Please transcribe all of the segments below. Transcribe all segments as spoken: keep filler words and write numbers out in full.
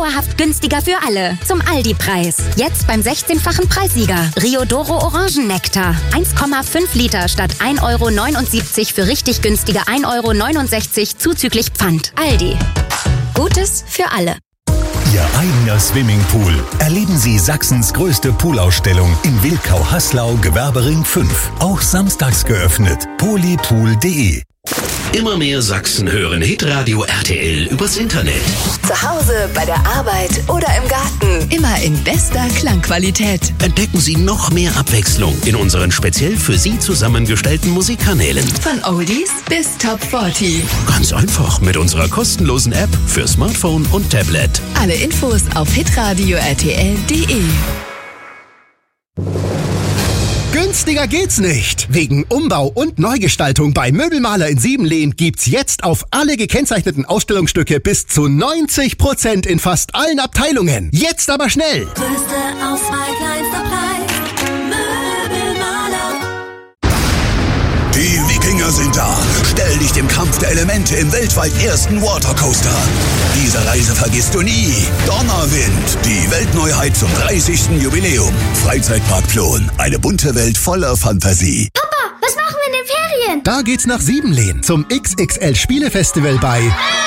dauerhaft günstiger für alle. Zum Aldi-Preis. Jetzt beim sechzehnfachen Preissieger. Riodoro Orangennektar. eins Komma fünf Liter statt ein Euro neunundsiebzig für richtig günstige ein Euro neunundsechzig zuzüglich Pfand. Aldi. Gutes für alle. Ihr eigener Swimmingpool. Erleben Sie Sachsens größte Poolausstellung im Wilkau-Haslau Gewerbering fünf. Auch samstags geöffnet. polypool punkt de. Immer mehr Sachsen hören Hitradio R T L übers Internet. Zu Hause, bei der Arbeit oder im Garten. Immer in bester Klangqualität. Entdecken Sie noch mehr Abwechslung in unseren speziell für Sie zusammengestellten Musikkanälen. Von Oldies bis Top vierzig. Ganz einfach mit unserer kostenlosen App für Smartphone und Tablet. Alle Infos auf hitradio r t l punkt de. Günstiger geht's nicht. Wegen Umbau und Neugestaltung bei Möbelmaler in Siebenlehn gibt's jetzt auf alle gekennzeichneten Ausstellungsstücke bis zu neunzig Prozent in fast allen Abteilungen. Jetzt aber schnell! Größte Auswahl, kleinster Preis. Möbelmaler. Die Wikinger sind da. Stell dich dem Kampf der Elemente im weltweit ersten Watercoaster. Diese Reise vergisst du nie. Donnerwind, die Weltneuheit zum dreißigsten Jubiläum. Freizeitpark Plon, eine bunte Welt voller Fantasie. Papa, was machen wir in den Ferien? Da geht's nach Siebenlehn zum X X L Spielefestival bei...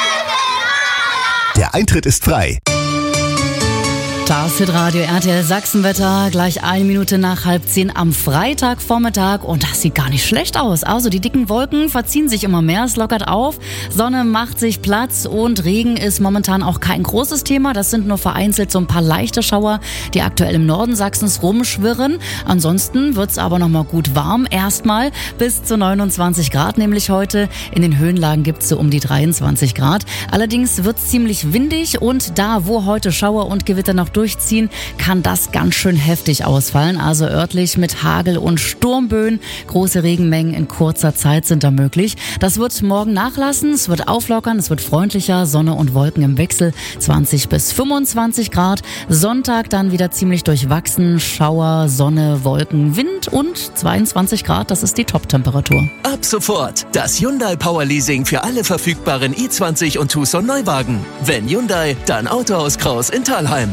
Der Eintritt ist frei. Das Hitradio R T L Sachsenwetter, gleich eine Minute nach halb zehn am Freitagvormittag und das sieht gar nicht schlecht aus. Also die dicken Wolken verziehen sich immer mehr, es lockert auf, Sonne macht sich Platz und Regen ist momentan auch kein großes Thema. Das sind nur vereinzelt so ein paar leichte Schauer, die aktuell im Norden Sachsens rumschwirren. Ansonsten wird's aber nochmal gut warm, erstmal bis zu neunundzwanzig Grad nämlich heute. In den Höhenlagen gibt's so um die dreiundzwanzig Grad. Allerdings wird's ziemlich windig und da, wo heute Schauer und Gewitter noch durchziehen, kann das ganz schön heftig ausfallen. Also örtlich mit Hagel und Sturmböen. Große Regenmengen in kurzer Zeit sind da möglich. Das wird morgen nachlassen. Es wird auflockern. Es wird freundlicher. Sonne und Wolken im Wechsel. zwanzig bis fünfundzwanzig Grad. Sonntag dann wieder ziemlich durchwachsen. Schauer, Sonne, Wolken, Wind und zweiundzwanzig Grad. Das ist die Top-Temperatur. Ab sofort das Hyundai Power Leasing für alle verfügbaren i zwanzig und Tucson Neuwagen. Wenn Hyundai, dann Autohaus Kraus in Thalheim.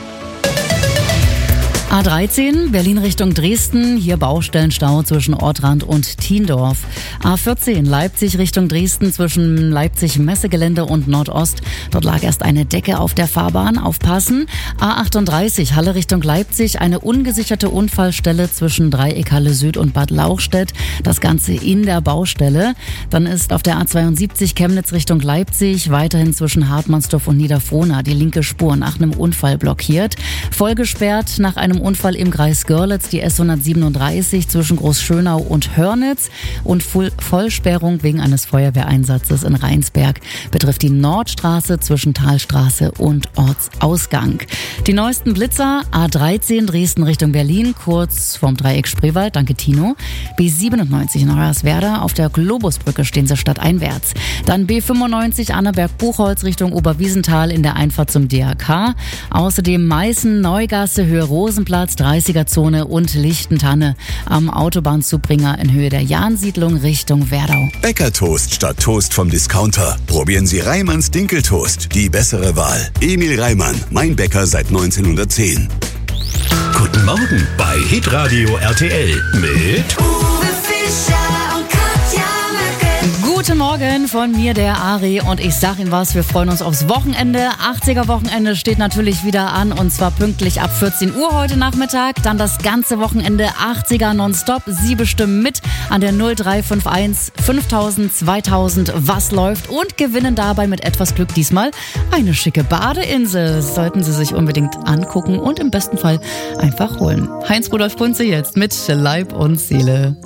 A dreizehn, Berlin Richtung Dresden, hier Baustellenstau zwischen Ortrand und Thiendorf. A vierzehn, Leipzig Richtung Dresden zwischen Leipzig-Messegelände und Nordost. Dort lag erst eine Decke auf der Fahrbahn, aufpassen. A achtunddreißig, Halle Richtung Leipzig, eine ungesicherte Unfallstelle zwischen Dreieckhalle Süd und Bad Lauchstädt. Das Ganze in der Baustelle. Dann ist auf der A zweiundsiebzig Chemnitz Richtung Leipzig, weiterhin zwischen Hartmannsdorf und Niederfrohna die linke Spur nach einem Unfall blockiert. Voll gesperrt nach einem Unfall im Kreis Görlitz, die S hundertsiebenunddreißig zwischen Großschönau und Hörnitz und Vollsperrung wegen eines Feuerwehreinsatzes in Rheinsberg betrifft die Nordstraße zwischen Talstraße und Ortsausgang. Die neuesten Blitzer, A dreizehn Dresden Richtung Berlin, kurz vorm Dreieck Spreewald, danke Tino. B siebenundneunzig in Hoyerswerda, auf der Globusbrücke stehen sie stadteinwärts. Dann B fünfundneunzig Annaberg-Buchholz Richtung Oberwiesenthal in der Einfahrt zum D R K. Außerdem Meißen, Neugasse, Höhe Rosenplatz, dreißiger-Zone und Lichtentanne am Autobahnzubringer in Höhe der Jahnsiedlung Richtung Werdau. Bäckertoast statt Toast vom Discounter. Probieren Sie Reimanns Dinkeltoast. Die bessere Wahl. Emil Reimann, mein Bäcker seit neunzehnhundertzehn. Guten Morgen bei Hitradio R T L mit Uwe Fischer und Katja Möcke. Guten Morgen von mir, der Ari, und ich sag Ihnen was, wir freuen uns aufs Wochenende. achtziger-Wochenende steht natürlich wieder an und zwar pünktlich ab vierzehn Uhr heute Nachmittag. Dann das ganze Wochenende achtziger nonstop. Sie bestimmen mit an der null drei fünf eins fünftausend zweitausend, was läuft und gewinnen dabei mit etwas Glück diesmal eine schicke Badeinsel. Das sollten Sie sich unbedingt angucken und im besten Fall einfach holen. Heinz Rudolf Kunze jetzt mit Leib und Seele.